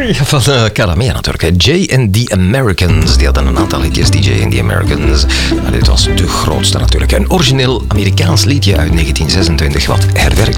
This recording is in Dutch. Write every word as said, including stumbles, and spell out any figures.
Van uh, Caramea natuurlijk. Jay and the Americans. Die hadden een aantal liedjes, D J and the Americans. Maar dit was de grootste natuurlijk. Een origineel Amerikaans liedje uit negentien zesentwintig wat herwerkt